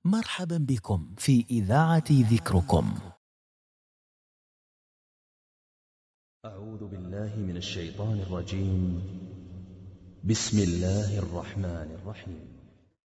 مرحبا بكم في إذاعة ذكركم. أعوذ بالله من الشيطان الرجيم. بسم الله الرحمن الرحيم.